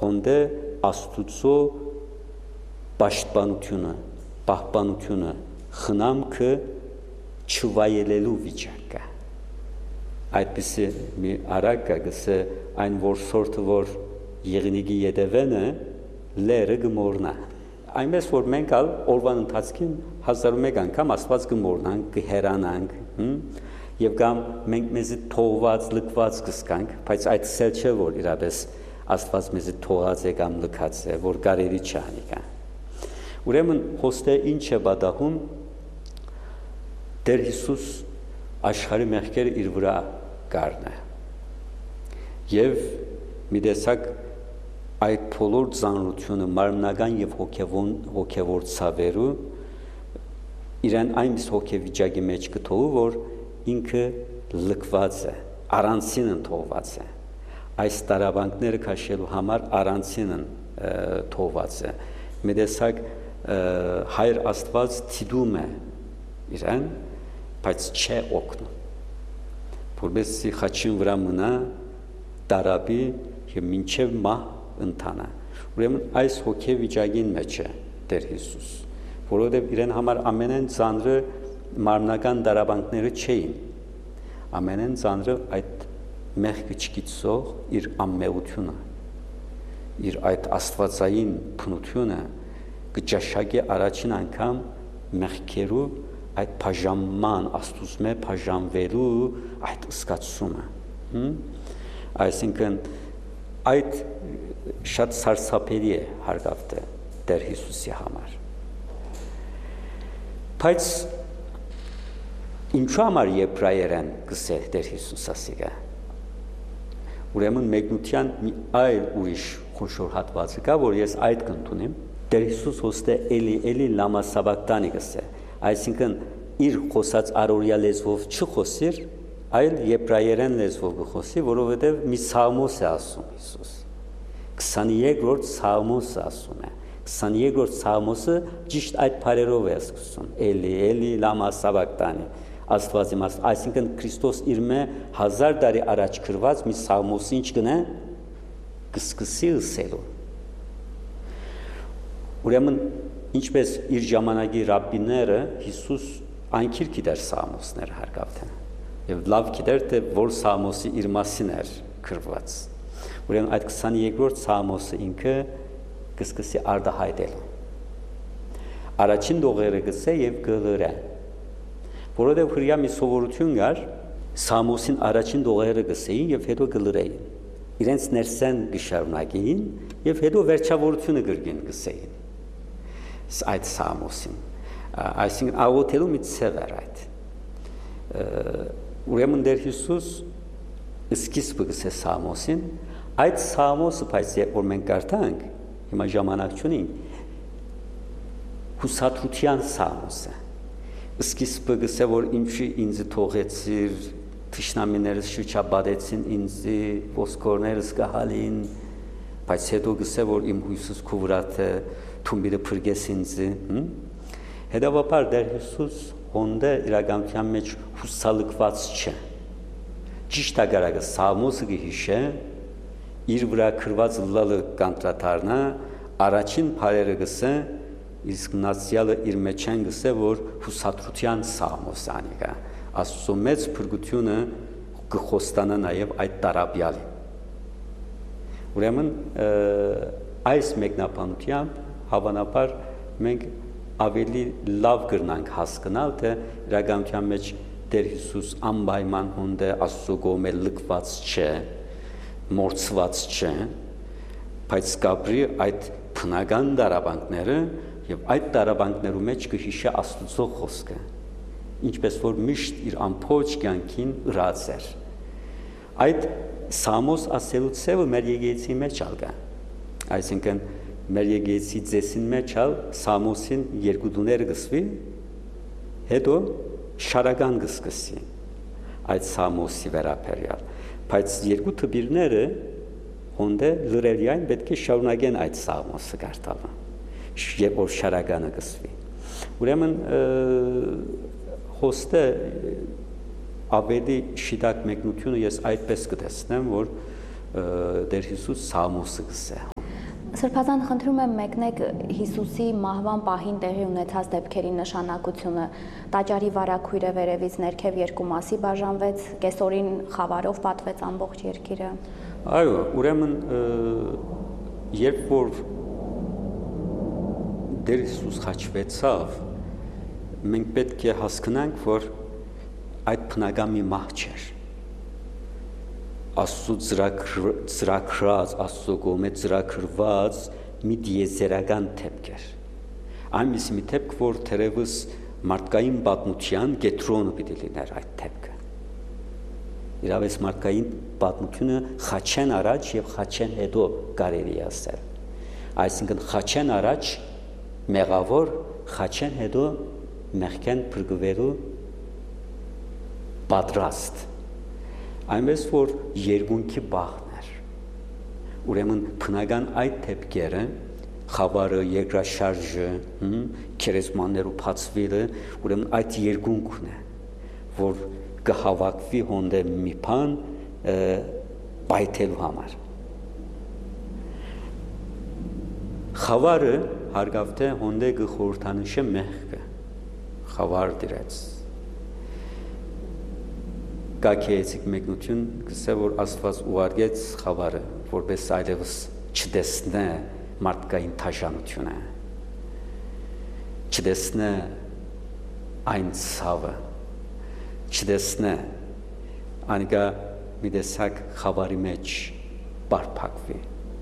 հոնդե աստուծո պաշտպանությունը, պահպանությունը, խնամքը չվայելելու վիճակը։ Այդպիսի մի արագ գսե այն որսորդը, որ եղնիկի ետևեն է, լերը գմորնա։ Այնպես որ մենք ալ օրվան ընթացքին 1001 անգամ Աստված գմորնանք, կհերանանք, եւ կամ մենք մեզի թողված, լքված կսկանք, բայց այդ սել չէ, որ իրապես Աստված մեզի թողած է կամ լքած է, որ կարելի չանի կա։ Ուրեմն հոստե ինչ է բադահում Տեր Հիսուս աշխարհի մեղքերը իր վրա կառնա։ Եվ մի տեսակ այդ բոլոր ծանրությունը մարմնական եւ հոգեվոր ցավերու իրեն այնպես հոգեվիճակի մեջ կթողու, որ ինքը լքված է, առանցին ընթողված է։ Այս տարաբանքները քաշելու համար առանցին ընթողված է։ Մի տեսակ Հայր Աստված թիդում է իրեն, բայց չէ օգնում։ Որովհետեւ խաչին վրա մնա տարաբի եւ մինչեւ մահ ընթանա։ Ուրեմն այս հոգեվիճակին մեջ է Տեր Հիսուս, որովհետև իրեն համար ամենեն ծանրը մարմնական դարաբանքները չէին։ Ամենեն ծանրը այդ մեղքը չգիտող իր անմեղությունը, իր այդ աստվածային փնությունը կճաշակի առաջին անգամ մեղքերու այդ բաժանման աստուծմե բաժանվելու այդ սկացումը։ Այսինքն այդ շատ սարսափելի է հարգավտը Տեր Հիսուսի համար։ Բայց ինչու համար եբրայերեն գսե Տեր Հիսուս ասիկա։ Ուրեմն մեկնության մի այլ ուրիշ խոշոր հատվածը կա, որ ես այդ կընդունեմ։ Տեր Հիսուս հոստե էլի լամա սաբակտանի գսե։ Այսինքն իր խոսած առօրյա լեզվով չխոսիր, այլ եբրայերեն լեզվով գխոսի, որովհետև մի սաղմոս է ասում Հիսուս։ 23-րդ սաղմոսը ասում է։ 23-րդ սաղմոսը ճիշտ այդ բարերով է սկսում։ Էլի լամա սաբակտանի Աստվածի մաս, այսինքն Քրիստոս իր մե 1000 տարի առաջ գրված մի սաղմոսի ինչ գնա կսկսի ըսելու։ Ուրեմն ինչպես իր ժամանակի ռաբբիները Հիսուս այնքիր գիտեր սաղմոսները հարգավտեն։ Եվ լավ գիտեր թե որ սաղմոսի իր մասին էր գրված։ Ուրեմն այդ 23-րդ սաղմոսը ինքը կսկսի արտահայտել։ Առաջին դողերը գսե եւ գլրե։ Որովհետեւ հրյա մի սովորություն կար, սաղմոսին առաջին դողերը գսեին եւ հետո գլրեին։ Իրենց ներսեն գշարունակեին եւ հետո վերջավորությունը գրգին գսեին։ Այդ սաղմոսին։ Այսինքն աղոթելու մի ցև էր այդ։ Ուրեմն Տեր Հիսուս սկիզբը գսե սաղմոսին, այդ սաղմոսը բայց որ մենք կարդանք, հիմա ժամանակ չունենք, հուսադրության սաղմոս է։ Սկիզբը գսե որ ինչի ինձ թողեցիր, թշնամիներս շրջապատեցին ինձ, ոսկորներս կհալին, բայց հետո գսե որ իմ հույսս քո վրա է, թումբիրը փրկես ինձ։ Հետևաբար Տեր Հիսուս հոնդե իրականության մեջ հուսալքված չէ։ Ճիշտ ագարակը սաղմոսը գհիշե, իր վրա գրված լալը կանտրատարնա, առաջին բարերը գսե, իսկ նացյալը իր մեջ են գսե, որ հուսադրության սաղմոս անիկա, Աստծո մեծ փրկությունը կխոստանա նաև այդ տարաբյալին։ Ուրեմն այս մեկնաբանությամբ հավանաբար մենք ավելի լավ կրնանք հասկանալ, թե իրականության մեջ Տեր Հիսուս անպայման հոնդե Աստծո կողմէ լքված չէ, մորցված չէ, բայց կապրի այդ բնական դարաբանքները եւ այդ դարաբանքներու մեջ կհիշե Աստծո խոսքը, ինչպես որ միշտ իր ամբողջ կյանքին ըրած էր։ Այդ սաղմոս ասելու ցևը մեր եկեղեցի մեջ ալկա։ Այսինքն մեր եկեղեցի ձեսին մեջ ալ սաղմոսին երկու դուներ գսվի, հետո շարական գսկսի այդ սաղմոսի վերաբերյալ, բայց երկու թբիրները հոնդե լրելյայն պետք է շարունակեն այդ սաղմոսը կարդալը, երբ որ շարականը գսվի։ Ուրեմն հոստե ավելի շիտակ մեկնությունը ես այդպես կտեսնեմ, որ Տեր Հիսուս սաղմոսը գսե։ Սրբազան խնդրում եմ մեկնեք Հիսուսի մահվան պահին տեղի ունեցած դեպքերի նշանակությունը։ Տաճարի վարագույրը վերևից ներքև երկու մասի բաժանվեց, կեսօրին խավարով պատվեց ամբողջ երկիրը։ Այո, ուրեմն երբ որ Տեր Հիսուս խաչվեցավ, մենք պետք է հասկանանք, որ այդ բնական մի մահ չէր։ Աստծո ծրագրած, Աստծո կողմից ծրագրված մի դիեզերական դեպք էր։ Այնպիսի մի դեպք, որ թերևս մարդկային պատմության կենտրոնը պիտի լիներ այդ դեպքը։ Իրավես մարդկային պատմությունը խաչեն առաջ եւ խաչեն հետո կարելի է ասել։ Այսինքն խաչեն առաջ մեղավոր, խաչեն հետո մեղքեն փրկվելու պատրաստ։ Այնպես որ երկունքի բախն էր։ Ուրեմն բնական այդ դեպքերը, խավարը, երկրաշարժը, քերեզմաններու բացվելը, ուրեմն այդ երկունքն է, որ կհավաքվի հոնդե մի բան պայթելու համար։ Խավարը հարգավթե հոնդե կխորհրդանշե մեղքը, խավար դրեց։ Կայեցիկ մեկնություն գսե որ Աստված ուղարկեց խավարը, որպես այլևս չտեսնե մարդկային թաշանությունը, չտեսնե այն ցավը, չտեսնե անիկա մի տեսակ խավարի մեջ բարփակվի։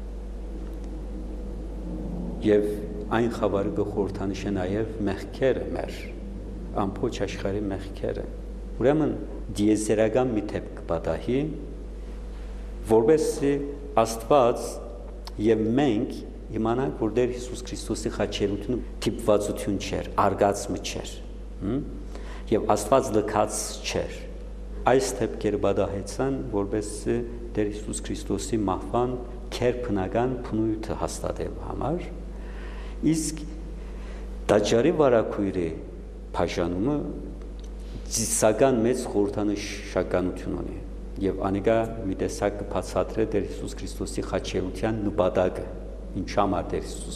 Եվ այն խավարը կխորհրդանշե նաև մեղքերը մեր, ամբողջ աշխարհի մեղքերը։ Ուրեմն դիեզերական մի դեպք կպատահի, որովհետեւ Աստված եւ մենք իմանանք, որ Տեր Հիսուս Քրիստոսի խաչելությունը թիպվածություն չէր, արգածը չէր, եւ Աստված լքած չէր։ Այս դեպքերը պատահեցան, որովհետեւ Տեր Հիսուս Քրիստոսի մահվան քերբնական բնույթը հաստատելու համար, իսկ տաճարի վարագույրի բաժանումը ծիսական մեծ խորհրդանշականություն ունի եւ անիկա մի տեսակ բացատրե Տեր Հիսուս Քրիստոսի խաչելության նպատակը, ինչ համար Տեր Հիսուս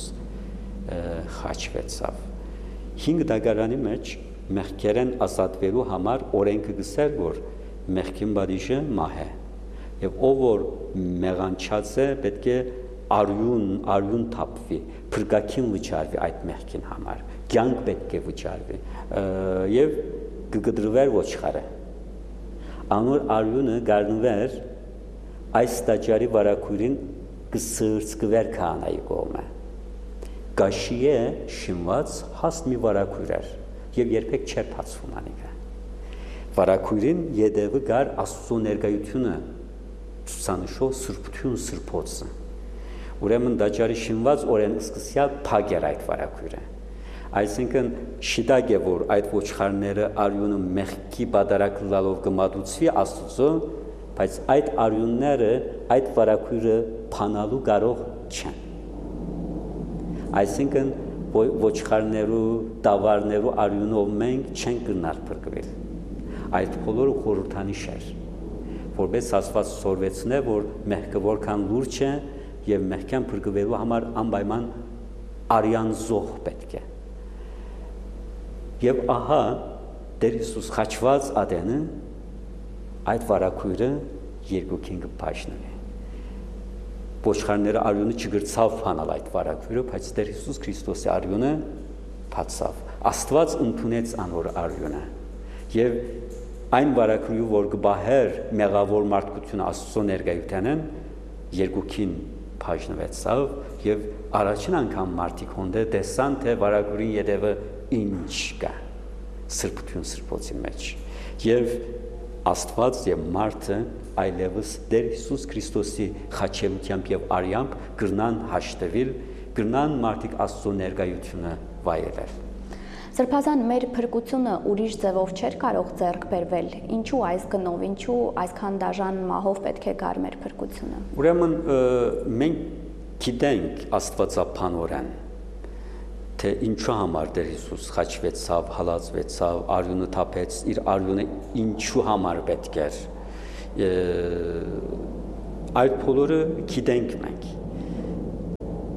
խաչվեցավ։ 5 դագարանի մեջ մեղքերեն ազատվելու համար օրենքը գսեր, որ մեղքին բադիժը մահ է եւ ով որ մեղանչած է պետք է արյուն թափվի, փրկակին վճարվի այդ մեղքին համար, կյանք պետք է վճարվի եւ կգդրվեր ոչխարը։ Անոր արյունը գարնվեր այս տաճարի վարագույրին կսրծկվեր քահանայի կողմը։ Գաշի է շինված հաստ մի վարագույր էր եւ երբեք չէր բացվում անիկա։ Վարագույրին յետևը գար Աստծո ներկայությունը ցուցանշող սրբություն սրբոցը։ Ուրեմն տաճարի շինված օրեն սկսյալ փակ էր այդ վարագույրը։ Այսինքն շիտակ է, որ այդ ոչխարները արյունը մեղքի բادرակ լալով կմատուցվի Աստծո, բայց այդ արյունները այդ վարագույրը փանալու կարող չեն։ Այսինքն ոչխարներու, տավարներու արյունով մենք չենք գնալ փրկվել։ Այդ բոլորը խորհրդանիշ էր, որպես Աստված սորվեցնե, որ մեղքը որքան լուրջ է եւ մեղքան փրկվելու համար անպայման արյան զոհ պետք է։ Եվ ահա Տեր Հիսուս խաչված ադենը այդ վարագույրը երկուքին կբաժնվի։ Ոչխարները արյունը չգրցավ հանալ այդ վարագույրը, բայց Տեր Հիսուս Քրիստոսի արյունը բացավ։ Աստված ընդունեց անոր արյունը։ Եվ այն վարագույրը, որ կբահեր մեղավոր մարդկությունը Աստծո ներկայությանն, երկուքին բաժնվեցավ եւ առաջին անգամ մարդիկ հոնդե տեսան, թե վարագույրի յետևը ինչ կա սրբություն սրբոցի մեջ եւ Աստված եւ մարդը այլևս Տեր Հիսուս Քրիստոսի խաչելությամբ եւ արյամբ կրնան հաշտվել, կրնան մարդիկ Աստծո ներկայությունը վայելել։ Սրբազան մեր փրկությունը ուրիշ ձևով չէր կարող ձեռք բերվել։ Ինչու այս գնով, ինչու այսքան դաժան մահով պետք է գար մեր փրկությունը։ Ուրեմն մենք գիտենք Աստվածափանորեն, թե ինչու համար Տեր Հիսուս խաչվեցավ, հալածվեցավ, արյունը թափեց, իր արյունը ինչու համար պետք էր։ Այդ բոլորը գիտենք մենք։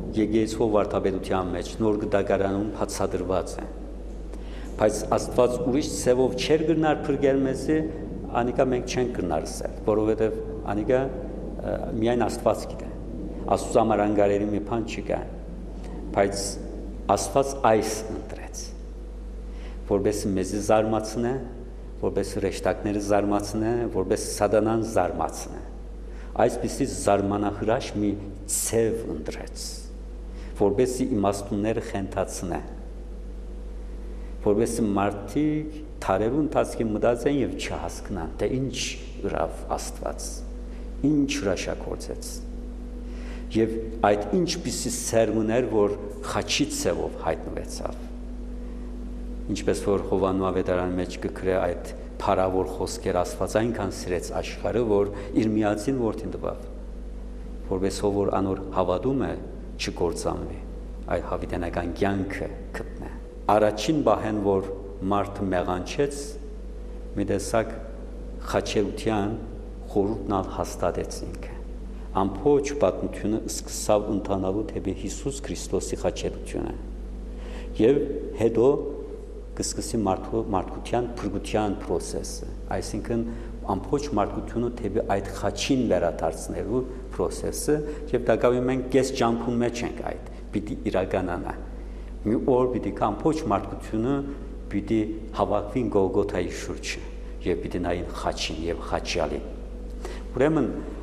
եկեղեցու վարդապետության մեջ նոր գդակարանում բացատրված է։ Բայց Աստված ուրիշ ցևով չեր գնար փրկել մեզի, անիկա մենք չենք գնար սեր, որովհետև անիկա միայն Աստված գիտե։ Աստծո համար անգարերի մի բան չկա։ Բայց Աստված այս ընտրեց, որպես մեզի զարմացնե, որպես ռեշտակները զարմացնե, որպես սատանան զարմացնե։ Այսպիսի զարմանահրաշ մի ցև ընտրեց, որպեսզի իմաստունները խենթացնե, որպեսզի մարդիկ թարերու ընթացքի մտածեն եւ չհասկանան, թե ինչ ուրավ Աստված, ինչ հրաշագործեց։ Եվ այդ ինչպիսի սերմուներ, որ խաչի ցևով հայտնվեցավ։ Ինչպես որ Հովանու ավետարանի մեջ կգրե այդ փարավոր խոսքեր Աստված այնքան սիրեց աշխարհը, որ իր միածին որդին տվավ, որպես որ անոր հավատում է չկործանվի, այլ հավիտենական կյանքը գտնե։ Առաջին բահեն, որ մարդը մեղանչեց, մի տեսակ խաչելության խորհուրդն հաստատեց ինքը։ Ամբողջ պատմությունը սկսավ ընթանալու թեպի Հիսուս Քրիստոսի խաչելությունը։ Եվ հետո կսկսի մարդկության փրկության process-ը, այսինքն ամբողջ մարդկությունը թեպի այդ խաչին վերադարձնելու process-ը, եւ դակավի մենք կես ճամփուն մեջ ենք այդ, պիտի իրականանա։ Մի օր պիտի ամբողջ մարդկությունը պիտի հավաքվին Գողգոթայի շուրջը եւ պիտի նային խաչին եւ խաչյալին։ Ուրեմն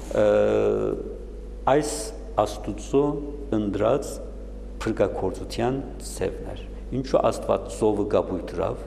այս Աստուծո ընդրած փրկակորձության ցևներ։ Ինչու Աստված ծովը գաբույտ դրավ։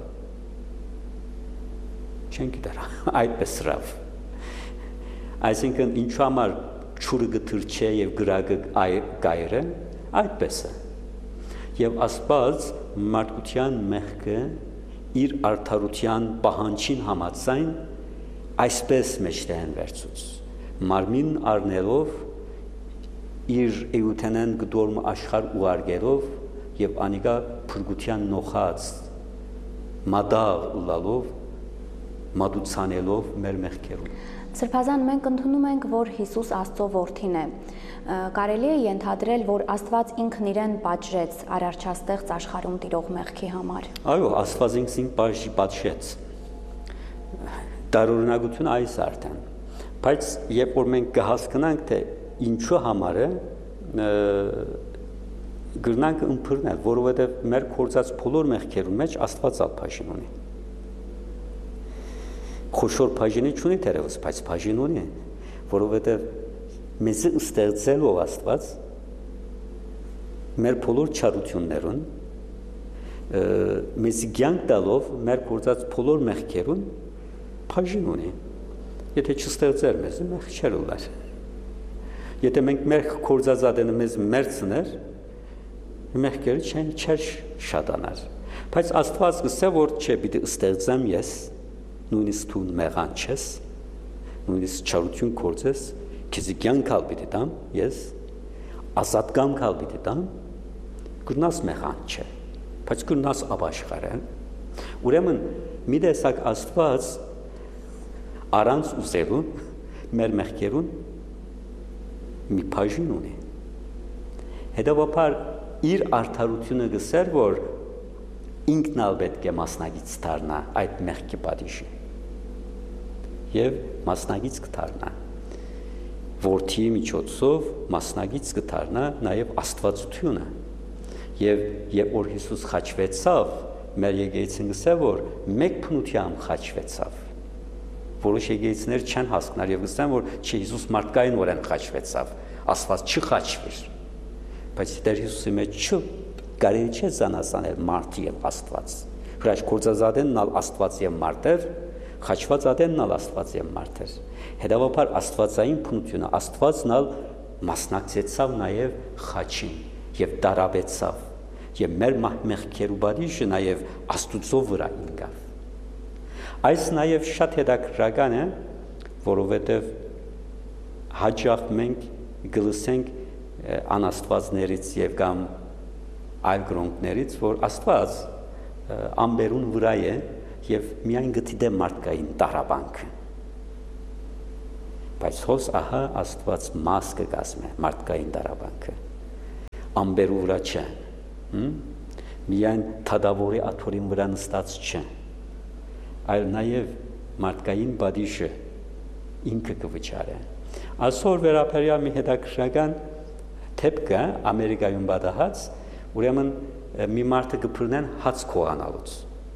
Չեն գիտեր, այդպես դրավ։ Այսինքն ինչու համար ճուրը գտրչե եւ գրագը գայրը, այդպես է։ Եվ Աստված մարդկության մեղքը իր արդարության պահանջին համաձայն այսպես մեջտեղեն վերցուց։ Մարմին առնելով իր էութենեն գդորմը աշխարհ ուղարկելով եւ անիկա փրկության նոխած մադաղ լալով մատուցանելով մեր մեղքերում։ Սրբազան մենք ընդունում ենք, որ Հիսուս Աստծո որդին է։ Կարելի է ենթադրել, որ Աստված ինքն իրեն պատժեց արարչաստեղծ աշխարհում տիրող մեղքի համար։ Այո, Աստված ինքն պատժեց։ Տարօրինակությունը այս արդեն։ Բայց երբ որ մենք կհասկանանք, թե ինչու համար է, գրնանք ըմբռնել, որովհետև մեր կործած բոլոր մեղքերու մեջ Աստված բաժին ունի։ Խոշոր բաժինի չունի թերևս, բայց բաժին ունի, որովհետև մեզ ստեղծելով Աստված մեր բոլոր չարություններուն, մեզ կյանք տալով մեր կործած բոլոր մեղքերուն բաժին ունի։ Եթե չստեղծեր մեզ, մեղք չէր ուներ։ Եթե մենք մեղք կործածատենը մեզ մերցներ, մեղքերը չեր շատանար։ Բայց Աստված գսե, որ չէ, պիտի ստեղծեմ ես, նույնիսկ դու մեղանչես, նույնիսկ չարություն կործես, քեզ կյանքալ պիտի տամ, ես ազատ կամքալ պիտի տամ, կրնաս մեղանչ չէ, բայց կրնաս ապաշխարել։ Ուրեմն մի տեսակ Աստված առանց ուզելու մեր մեղքերուն մի բաժին ունի։ Հետևաբար իր արդարությունը գսեր, որ ինքն ալ պետք է մասնագից դառնա այդ մեղքի պատիժին։ Եվ մասնագից կդառնա։ Որդի միջոցով մասնագից կդառնա նաև Աստվածությունը։ Եվ երբ որ Հիսուս խաչվեցավ, մեր եկեղեցին գսե, որ մեկ փնությամբ խաչվեցավ։ Որոշ եկեղեցիներ չեն հասկնար եւ գսեն, որ չէ, Հիսուս մարդկային օրեն խաչվեցավ, Աստված չխաչվիր։ Բայց Տեր Հիսուսի մեջ կարելի չէ զանազանել մարդ եւ Աստված։ Հրաշ կործածատենն ալ Աստված եւ մարդ էր, խաչվածատենն ալ Աստված եւ մարդ էր։ Հետևաբար Աստվածային փնությունը Աստվածն ալ մասնակցեցավ նաեւ խաչին եւ դարաբեցավ եւ մեր մեղքերու բաժինը նաեւ Աստուծո վրա ինգավ։ Այս նաև շատ հետաքրքրական է, որովհետև հաճախ մենք գլսենք անաստվածներից եւ կամ այլ գրոնքներից, որ Աստված ամբերուն վրա է եւ միայն գտիդե մարդկային տարաբանքը։ Բայց հոս ահա Աստված մաս կգազմե մարդկային տարաբանքը։ ամբերու վրա չէ, միայն թադավորի աթորին վրա նստած չէ, այլ նաև մարդկային բադիշը ինքը կվճարե։ Այսօր վերաբերյալ մի հետաքրքրական թեփք է Ամերիկայում բադահած, ուրեմն մի մարդը կփռնեն հաց քողանալուց։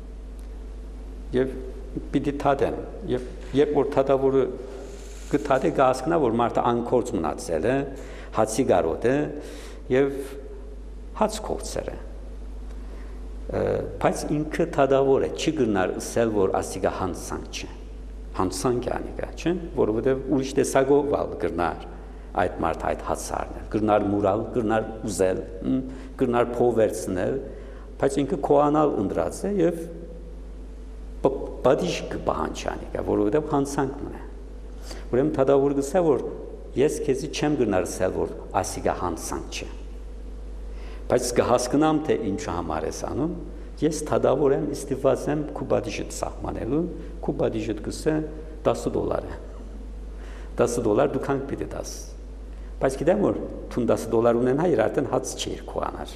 Եվ պիտի թադեն, եւ երբ որ թադավորը կթադե կհասկանա, որ մարդը անկորձ մնացել է, հացի գարոտ է եւ հաց կողցել է։ Բայց ինքը թադավոր է, չի գնար ասել, որ ասիգա հանցանք չէ։ Հանցանք է անիկա, չէ՞, որովհետեւ ուրիշ տեսակով ալ գնար այդ մարդը այդ հացը առնել, գնար մուրալ, գնար ուզել, գնար փող վերցնել, բայց ինքը քոանալ ընդրած է եւ բադիշ կպահանջի անիկա, որովհետեւ հանցանք մնա։ Ուրեմն թադավորը գսա, որ ես քեզի չեմ գնար ասել, որ ասիգա հանցանք չէ։ Բայց կհասկանամ, թե ինչու համար ես անում, ես թադավոր եմ, ստիպված եմ քու բադիշը սահմանելու, քու բադիշը գսա $10 է։ $10 դու քանք պիտի տաս։ Բայց գիտեմ, որ թուն $10 ունենա, իր արդեն հաց չի իր քուանար։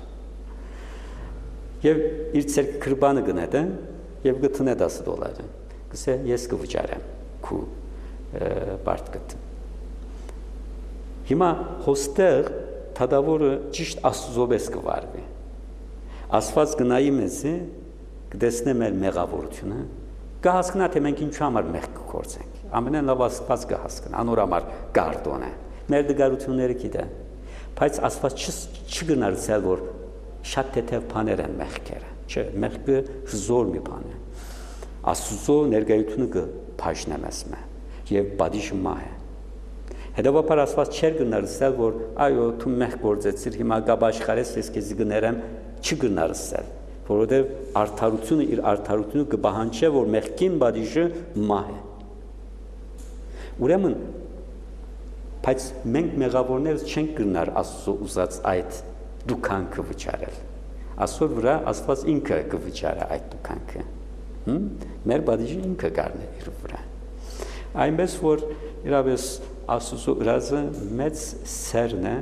Եվ իր ցերկ քրբանը գնետ է, եւ գտնե $10։ Գսե ես կվճարեմ քու բարտկտ։ Հիմա հոստեղ թադավորը ճիշտ Աստծո պես կվարվի։ Աստված գնայի մեզ է, կտեսնե մեր մեղավորությունը, կհասկանա, թե մենք ինչու համար մեղք կգործենք։ Ամենեն լավ Աստված կհասկանա, անոր համար գարդոն է։ Մեր դգարությունները գիտե։ Բայց Աստված չգնար ասել, որ շատ թեթև բաներ են մեղքերը։ Չէ, մեղքը զոր մի բան է։ Աստծո ներկայությունը կփաշնե մեզ մե եւ բադիշը մահ է։ Հետևաբար Աստված չէր գնար ասել, որ այո, դու մեղք գործեցիր, հիմա գաբաշխարես, ես քեզ գներեմ, չգնար ասել, որովհետեւ արդարությունը իր արդարությունը կպահանջի, որ մեղքին բադիշը մահ է։ Ուրեմն, բայց մենք մեղավորներս չենք գնար Աստծո ուզած այդ դուքանքը վճարել։ Աստծո վրա Աստված ինքը կվճարի այդ դուքանքը։ Մեր բադիշը ինքը կառնի իր վրա։ Այնպես որ իրավես Աստծո ուրացը մեծ սերն է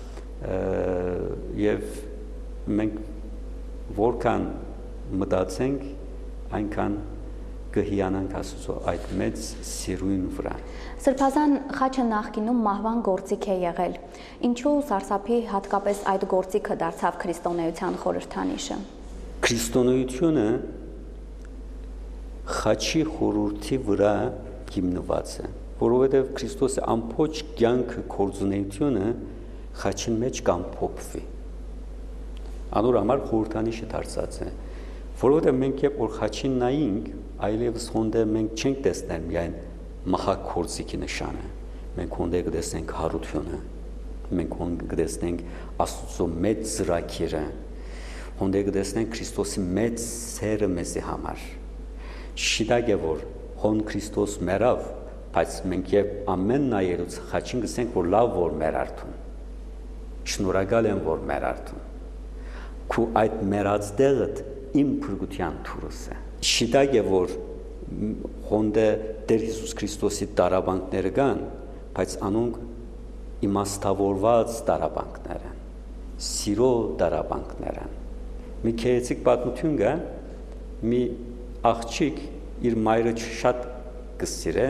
եւ մենք որքան մտածենք այնքան կհիանանք Աստծո այդ մեծ սիրուն վրա։ Սրբազան խաչը նախկինում մահվան գործիք է եղել։ Ինչու սարսափի հատկապես այդ գործիքը դարձավ քրիստոնեության խորհրդանիշը։ Քրիստոնեությունը խաչի խորհրդի վրա հիմնված է, որովհետև Քրիստոսի ամբողջ կյանքը կորձունեությունը խաչին մեջ կամփոփվի։ Անոր համար խորհրդանիշը դարձած է, որովհետև մենք երբ որ խաչին նայենք, այլևս հոնդե մենք չենք տեսնել միայն մահակ կորձիկի նշանը, մենք հոնդե կտեսնենք հարությունը, մենք հոնդե կտեսնենք Աստծո մեծ ծրագիրը, հոնդե կտեսնենք Քրիստոսի մեծ սերը մեզի համար։ Շիտակ է, որ հոն Քրիստոս մեռավ, բայց մենք երբ ամեն նայելուց խաչին գսենք, որ լավ որ մեր արդուն, շնորհակալ եմ, որ մեր արդուն, քու այդ մեռած դեղդ իմ փրկության թուրս է։ Շիտակ է, որ հոնդե Տեր Հիսուս Քրիստոսի տարաբանքները կան, բայց անոնք իմաստավորված տարաբանքներ են, սիրո տարաբանքներ են։ Մի քերեցիկ պատմություն կա, մի աղջիկ իր մայրը շատ կսիրե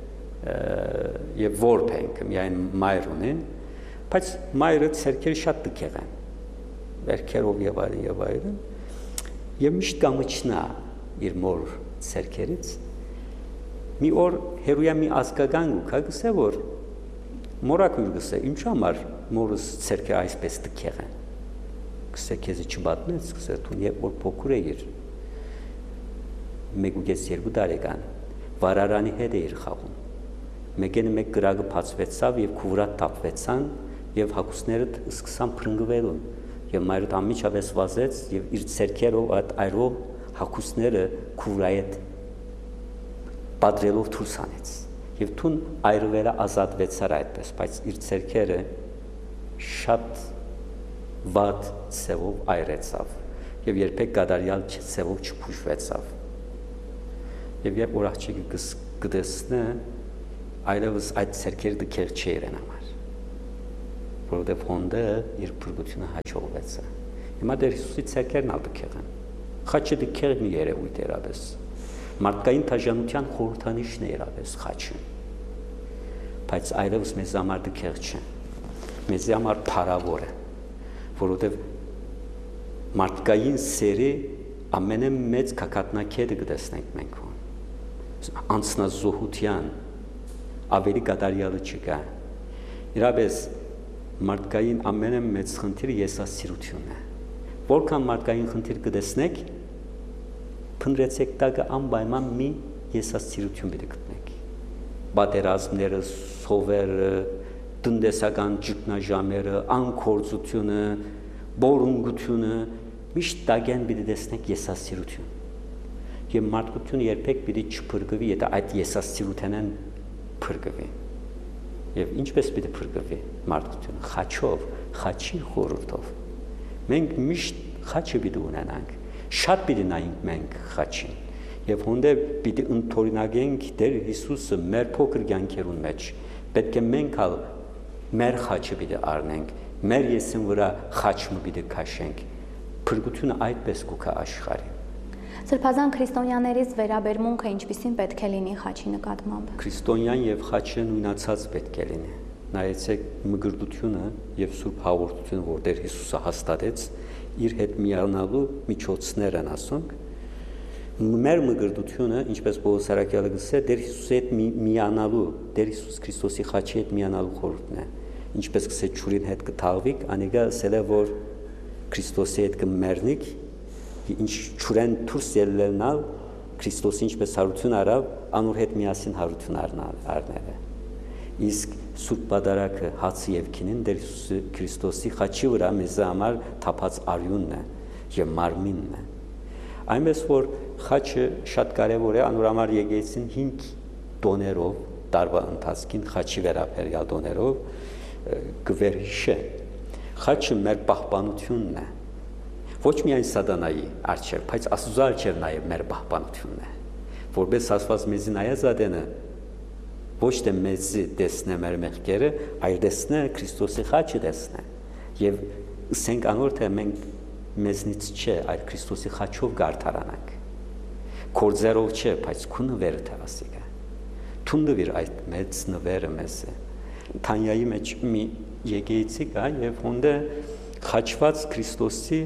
եւ որբ ենք միայն մայր ունի, բայց մայրը ցերքերը շատ տքեղ են, վերքերով եւ այլն, եւ միշտ կամիչնա իր մոր ցերքերից։ Մի օր հերոյա մի ազգական ուքա գսե, որ մորակույր գսե, ինչու համար մորս ցերքը այսպես տքեղ են։ Գսե քեզի չբատնեց, գսե դու երբ որ փոքր էիր, 1.2 տարեկան վարարանի հետ էր խաղում։ Մեկեն մեկ գրագը բացվեցավ եւ քուվրա տապվեցան եւ հակուսները սկսան փրկվելուն եւ մայրը ամիջապես վազեց եւ իր ցերքերով այդ այրով հակուսները քուվրայի հետ պատրելով դուրս հանեց եւ թուն այրվելը ազատվեցար այդպես, բայց իր ցերքերը շատ վատ ցևով այրեցավ եւ երբեք կատարյալ ցևով չփուշվեցավ։ Եվ երբ որ աղջիկը կտեսնե, այլևս այդ ցերքերը դքեր չերեն համար։ որովհետև հոնդը իր փրկությունը հաջողվեց։ Հիմա դեր Հիսուսի ցերկերն ալդքեղ են։ Խաչը դքեղ մի երևույթ երաբես։ Մարդկային թաժանության խորհրդանիշն է երաբես խաչը։ Բայց այլևս մեզ համար դքեղ չէ։ Մեզ համար փարավոր է, որովհետև մարդկային սերի ամենամեծ կակատնակետը կտեսնենք մենք անձնազոհության ավելի կատարյալը չկա։ Իրապես մարդկային ամենամեծ խնդիրը եսասիրությունն է։ Որքան մարդկային խնդիր կտեսնեք, փնտրեցեք տակը անպայման մի եսասիրություն պիտի գտնեք։ Պատերազմները, սովերը, տնտեսական ճգնաժամերը, անկորձությունը, բորունգությունը միշտ տագեն պիտի տեսնեք եսասիրություն։ Եվ մարդկությունը երբեք պիտի չփրկվի, եթե այդ եսասիրութենեն փրկվի։ Եվ ինչպես պիտի փրկվի մարդկությունը խաչով, խաչի խորհրդով։ Մենք միշտ խաչը պիտի ունենանք, շատ պիտի նայենք մենք խաչին։ Եվ հոնդե պիտի ընդօրինակենք Տեր Հիսուսը մեր փոքր կյանքերուն մեջ։ Պետք է մենք ալ մեր խաչը պիտի առնենք, մեր եսին վրա խաչը պիտի քաշենք։ Փրկությունը այդպես կուքա աշխարհին։ Սրբազան քրիստոնյաներից վերաբերմունքը ինչպիսին պետք է լինի խաչի նկատմամբ։ Քրիստոնյան եւ խաչը նույնացած պետք է լինի։ Նայեցեք մգրտությունը եւ Սուրբ Հաղորդությունը, որ Տեր Հիսուսը հաստատեց, իր հետ միանալու միջոցներ են ասոնք։ Մեր մգրտությունը, ինչպես Պողոս Արաքյալը գսե, Տեր Հիսուսի հետ միանալու, Տեր Հիսուս Քրիստոսի խաչի հետ միանալու խորհուրդն է։ Ինչպես գսե ճուրին հետ կթաղվիկ, անիկա ասել է, որ Քրիստոսի հետ կմեռնիկ, ինչ ճուրեն դուրս ելնալ, Քրիստոսի ինչպես հարություն արավ, անոր հետ միասին հարություն առնել է։ Իսկ Սուրբ Պատարագը հացը եւ քինին Տեր Հիսուս Քրիստոսի խաչի վրա մեզ համար թափած արյունն է եւ մարմինն է։ Այնպես որ խաչը շատ կարևոր է, անոր համար եկեցին 5 տոներով տարվա ընթացքին խաչի վերաբերյալ տոներով գվերհիշե։ Խաչը մեր պահպանությունն է։ Ոչ միայն սատանայի արչեր, բայց Աստծո արչեր նաև մեր պահպանությունն է։ Որպես ասված մեզի նայած ադենը ոչ թե մեզի տեսնե մեր մեղքերը, այլ տեսնե Քրիստոսի խաչը տեսնե։ Եվ ասենք անոր թե մենք մեզնից չէ, այլ Քրիստոսի խաչով գարթարանանք։ Կորձերով չէ, բայց քու նվերը թե ասիկա։ Թունդվիր այդ մեծ նվերը մեզ է։ Թանյայի մեջ մի եկեղեցի կա եւ հոնդե խաչված Քրիստոսի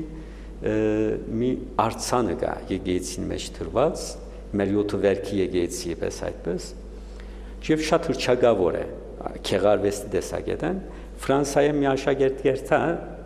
մի արցանը կա եկեղեցին մեջ դրված, մեր 7 վերքի եկեղեցի պես այդպես։ Եվ շատ հրճագավոր է, քեղարվեստի տեսակետն, Ֆրանսիայի մի աշակերտ երթա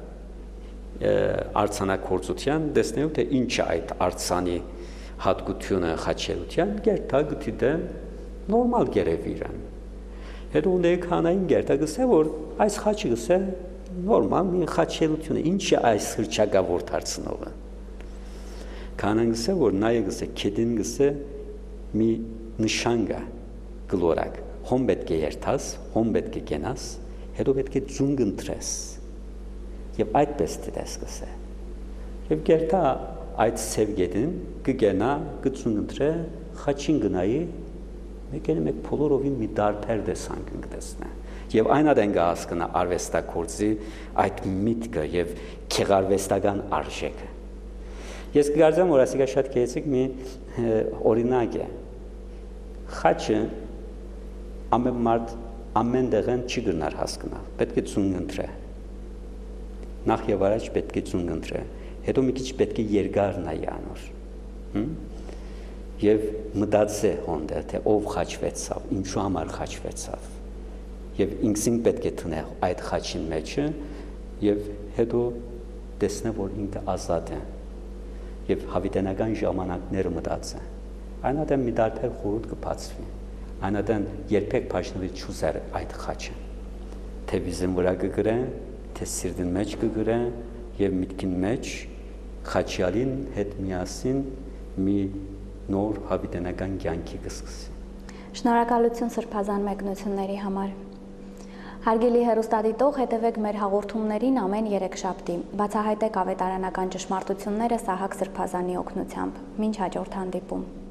արցանակործության տեսնելու թե ինչ է այդ արցանի հատկությունը խաչելության, երթա գտիդե նորմալ գերևիրան։ Հետո ունե կանային երթա գսե որ այս խաչը գսե նորմալ մի խաչելություն է, ինչ է այս հրճագավոր դարձնողը։ Կանան գսե որ նայե գսե քեդին գսե մի նշան կա գլորակ, հոմ պետք է երթաս, հոմ պետք է գենաս, հետո պետք է ձունգ ընտրես, և այդպես դես կսե, և գերտա այդ սևգետին կգենա, կձունգ ընտրե, խաչին գնայի, մեկենը մեկ փոլորովին մի դարբեր դեսանք ընկտեսնե, և այն ադեն գահասկնա արվեստակործի այդ միտքը և քեղարվեստական արժեքը։ Ես կգարձամ, որ ասիկա շատ կեցիկ մի օրինակ է, խաչը ամեն մարդ ամեն դեղեն չի գրնար հասկնալ, պետք է ձունգ ընտրե, նախ և առաջ պետք է ձունգ ընտրե, հետո մի քիչ պետք է երկար նայի անոր, և մտածե հոնդը, թե ով խաչվեցավ, ինչու համար խաչվեցավ, և ինքսին պետք է տնե այդ խաչին մեջը, և հետո տեսնե, որ ինքը ազատ է, և հավիտենական ժամանակները մտածե, այն ադեմ մի դարբեր խորհուրդ կբացվի, այն ադեն երբեք փաշնվի չուզեր այդ խաչը, թե վիզին վրա կգրե, թե սիրտին մեջ կգրե և միտքին մեջ խաչյալին հետ միասին մի նոր հավիտենական կյանքի կսկսի։ Շնորհակալություն սրբազան մեկնությունների համար։ Հարգելի հեռուստադիտող, հետևեք մեր հաղորդումներին ամեն երեքշաբթի, բացահայտեք ավետարանական ճշմարտությունները Սահակ Սրբազանի օգնությամբ։ Մինչ հաջորդ հանդիպում։